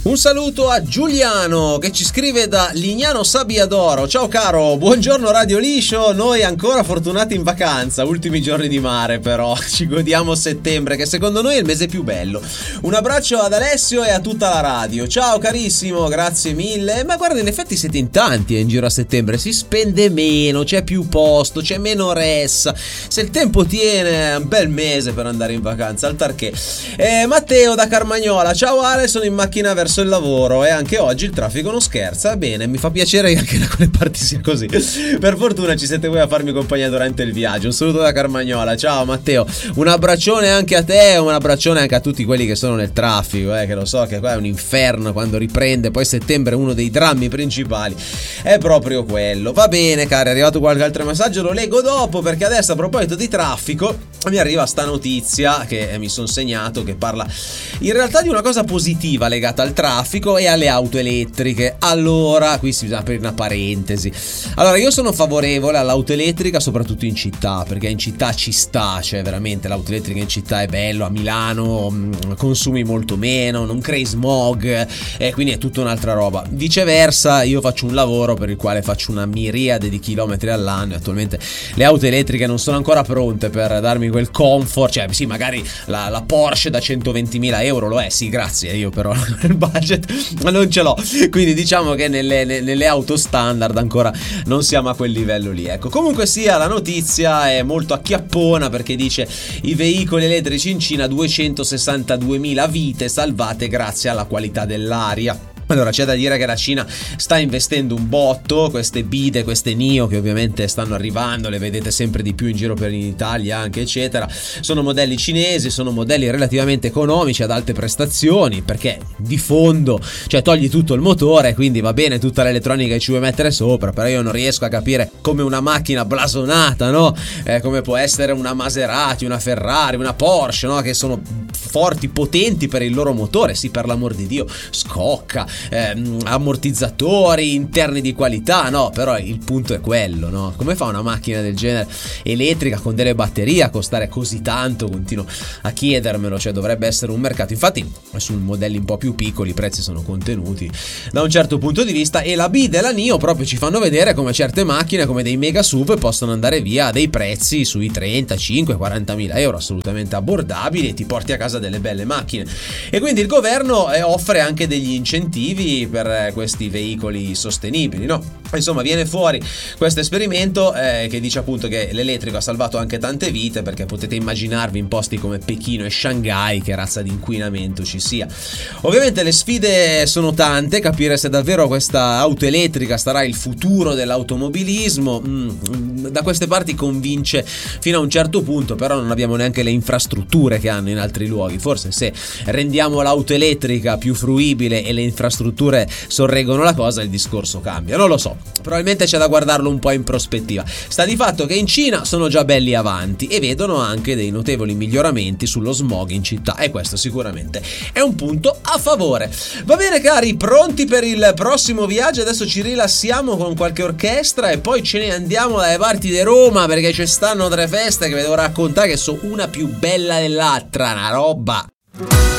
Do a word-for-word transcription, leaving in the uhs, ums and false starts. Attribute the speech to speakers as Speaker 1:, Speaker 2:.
Speaker 1: Un saluto a Giuliano che ci scrive da Lignano Sabbiadoro. Ciao caro, buongiorno Radio Liscio. Noi ancora fortunati in vacanza, ultimi giorni di mare però. Ci godiamo settembre che secondo noi è il mese più bello. Un abbraccio ad Alessio e a tutta la radio. Ciao carissimo, grazie mille. Ma guarda, in effetti siete in tanti eh, in giro a settembre. Si spende meno, c'è più posto, c'è meno ressa. Se il tempo tiene, è un bel mese per andare in vacanza, altar che. eh, Matteo da Carmagnola. Ciao Ale, sono in macchina verso il lavoro e anche oggi il traffico non scherza. Bene, mi fa piacere che anche da quelle parti sia così. Per fortuna ci siete voi a farmi compagnia durante il viaggio. Un saluto da Carmagnola. Ciao Matteo, un abbraccione anche a te, un abbraccione anche a tutti quelli che sono nel traffico, eh, che lo so che qua è un inferno quando riprende. Poi settembre è uno dei drammi principali, è proprio quello. Va bene cari, è arrivato qualche altro messaggio, lo leggo dopo, perché adesso a proposito di traffico mi arriva sta notizia che mi sono segnato, che parla in realtà di una cosa positiva legata al traffico e alle auto elettriche. Allora, qui si bisogna aprire una parentesi. Allora, io sono favorevole all'auto elettrica soprattutto in città, perché in città ci sta, cioè veramente l'auto elettrica in città è bello. A Milano mh, consumi molto meno, non crei smog, e quindi è tutta un'altra roba. Viceversa, io faccio un lavoro per il quale faccio una miriade di chilometri all'anno e attualmente le auto elettriche non sono ancora pronte per darmi quel comfort. Cioè sì, magari la, la Porsche da centoventimila euro lo è, sì grazie, io però il budget non ce l'ho, quindi diciamo che nelle, nelle auto standard ancora non siamo a quel livello lì, ecco. Comunque sia, la notizia è molto acchiappona perché dice: i veicoli elettrici in Cina, duecentosessantaduemila vite salvate grazie alla qualità dell'aria. Allora, c'è da dire che la Cina sta investendo un botto, queste Bide, queste Nio che ovviamente stanno arrivando, le vedete sempre di più in giro per in Italia anche eccetera, sono modelli cinesi, sono modelli relativamente economici ad alte prestazioni, perché di fondo, cioè togli tutto il motore, quindi va bene tutta l'elettronica che ci vuoi mettere sopra, però io non riesco a capire come una macchina blasonata, no? Eh, come può essere una Maserati, una Ferrari, una Porsche, no? Che sono forti, potenti per il loro motore, sì, per l'amor di Dio, scocca, Eh, ammortizzatori interni di qualità, no, però il punto è quello, no? Come fa una macchina del genere elettrica con delle batterie a costare così tanto? Continuo a chiedermelo, cioè dovrebbe essere un mercato. Infatti su modelli un po' più piccoli i prezzi sono contenuti da un certo punto di vista, e la Bide e la Nio proprio ci fanno vedere come certe macchine, come dei mega sub, possono andare via a dei prezzi sui trentacinque quarantamila euro assolutamente abbordabili, e ti porti a casa delle belle macchine. E quindi il governo eh, offre anche degli incentivi per questi veicoli sostenibili, no? Insomma, viene fuori questo esperimento eh, che dice appunto che l'elettrico ha salvato anche tante vite, perché potete immaginarvi in posti come Pechino e Shanghai che razza di inquinamento ci sia. Ovviamente le sfide sono tante, capire se davvero questa auto elettrica sarà il futuro dell'automobilismo. Mm, da queste parti convince fino a un certo punto, però non abbiamo neanche le infrastrutture che hanno in altri luoghi. Forse se rendiamo l'auto elettrica più fruibile e le infrastrutture sorreggono la cosa, il discorso cambia, non lo so, probabilmente c'è da guardarlo un po' in prospettiva. Sta di fatto che in Cina sono già belli avanti e vedono anche dei notevoli miglioramenti sullo smog in città, e questo sicuramente è un punto a favore. Va bene cari, pronti per il prossimo viaggio? Adesso ci rilassiamo con qualche orchestra e poi ce ne andiamo dalle parti di Roma, perché ci stanno tre feste che vi devo raccontare che sono una più bella dell'altra, una roba.